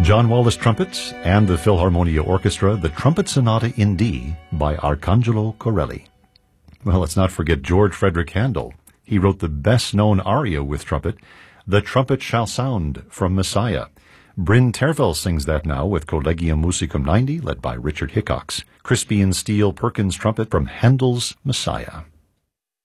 John Wallace trumpets and the Philharmonia Orchestra, the Trumpet Sonata in D by Arcangelo Corelli. Well, let's not forget George Frederick Handel. He wrote the best-known aria with trumpet, The Trumpet Shall Sound from Messiah. Bryn Terfel sings that now with Collegium Musicum 90, led by Richard Hickox. Crispian Steele Perkins trumpet from Handel's Messiah.